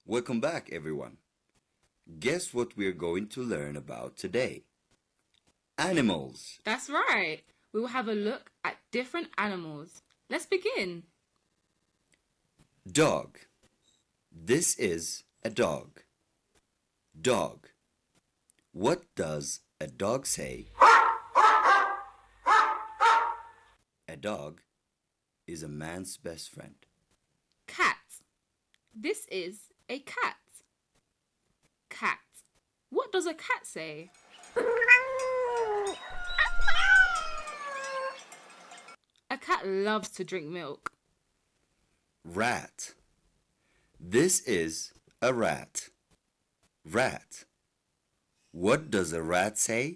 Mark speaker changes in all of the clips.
Speaker 1: Welcome back, everyone. Guess what we're going to learn about today? Animals.
Speaker 2: That's right. We will have a look at different animals. Let's begin.
Speaker 1: Dog. This is a dog. Dog. What does a dog say? A dog is a man's best friend.
Speaker 2: Cat. This is a cat. Cat. What does a cat say? A cat loves to drink milk.
Speaker 1: Rat. This is a rat. Rat. What does a rat say?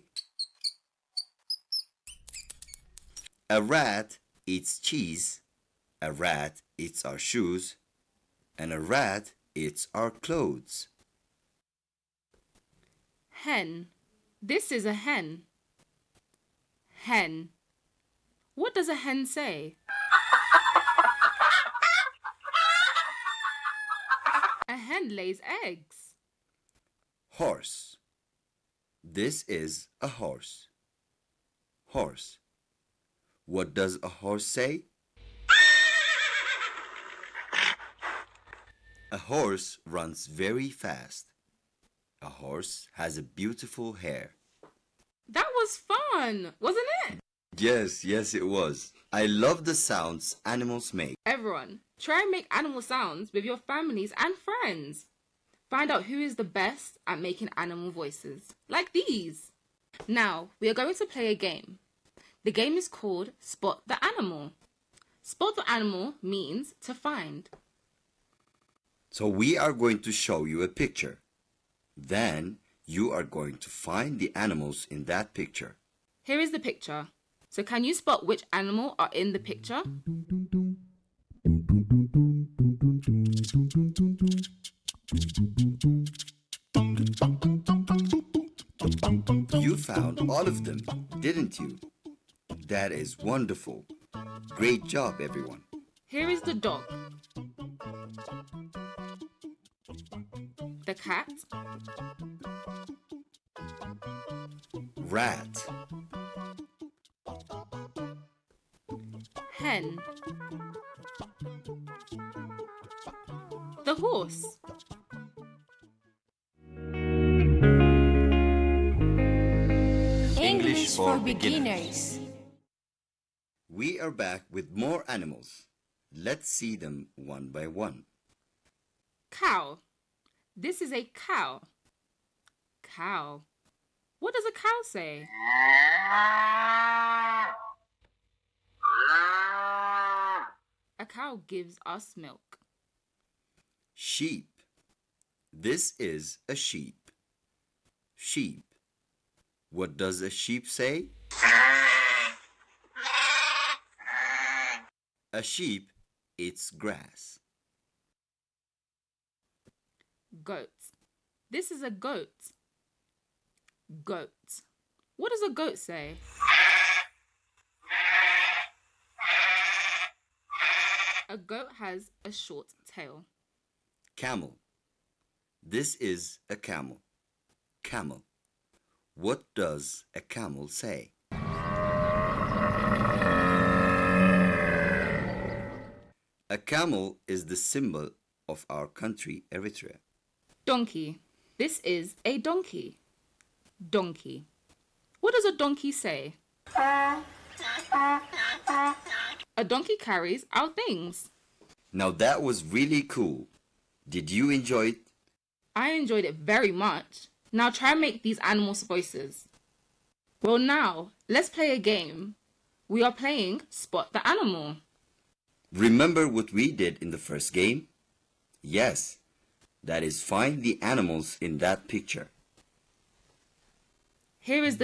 Speaker 1: A rat eats cheese. A rat eats our shoes. And a rat eats our clothes.
Speaker 2: Hen. This is a hen. Hen. What does a hen say? A hen lays eggs.
Speaker 1: Horse. This is a horse. Horse. What does a horse say? A horse runs very fast. A horse has a beautiful hair.
Speaker 2: That was fun, wasn't it?
Speaker 1: Yes, it was. I love the sounds animals make.
Speaker 2: Everyone, try and make animal sounds with your families and friends. Find out who is the best at making animal voices, like these. Now, we are going to play a game. The game is called Spot the Animal. Spot the animal means to find.
Speaker 1: So we are going to show you a picture. Then you are going to find the animals in that picture.
Speaker 2: Here is the picture. So can you spot which animal are in the picture?
Speaker 1: You found all of them, didn't you? That is wonderful. Great job, everyone.
Speaker 2: Here is the dog, the cat,
Speaker 1: Rat,
Speaker 2: hen, the horse,
Speaker 3: English for beginners.
Speaker 1: We are back with more animals. Let's see them one by one.
Speaker 2: cow. This is a cow. Cow. What does a cow say? A cow gives us milk.
Speaker 1: Sheep. This is a sheep. Sheep. What does a sheep say? A sheep eats grass.
Speaker 2: Goat. This is a goat. Goat. What does a goat say? A goat has a short tail.
Speaker 1: Camel. This is a camel. Camel. What does a camel say? A camel is the symbol of our country, Eritrea.
Speaker 2: Donkey. This is a donkey. Donkey. What does a donkey say? A donkey carries our things.
Speaker 1: Now that was really cool. Did you enjoy it?
Speaker 2: I enjoyed it very much. Now try and make these animals' voices. Well, now, let's play a game. We are playing Spot the Animal.
Speaker 1: Remember what we did in the first game? Yes, that is find the animals in that picture.
Speaker 2: Here is the